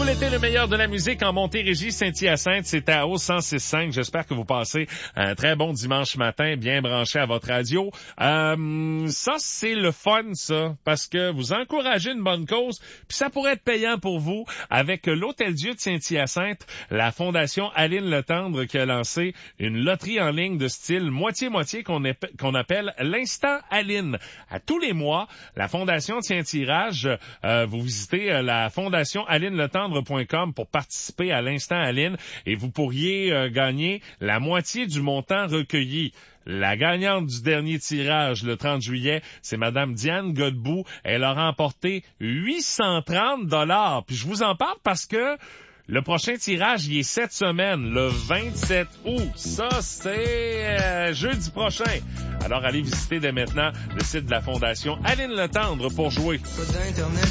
Tout l'été, le meilleur de la musique en Montérégie, Saint-Hyacinthe, c'est à au 106.5. J'espère que vous passez un très bon dimanche matin, bien branché à votre radio. Ça, c'est le fun, ça, parce que vous encouragez une bonne cause, puis ça pourrait être payant pour vous avec l'Hôtel-Dieu de Saint-Hyacinthe, la Fondation Aline Letendre qui a lancé une loterie en ligne de style moitié-moitié qu'on appelle l'Instant Aline. À tous les mois, la Fondation tient tirage. Vous visitez la Fondation Aline Letendre pour participer à l'Instant Aline et vous pourriez gagner la moitié du montant recueilli. La gagnante du dernier tirage le 30 juillet, c'est Madame Diane Godbout. Elle a remporté 830 $. Puis je vous en parle parce que le prochain tirage, il est cette semaine, le 27 août. Ça, c'est jeudi prochain. Alors, allez visiter dès maintenant le site de la Fondation Aline Letendre pour jouer.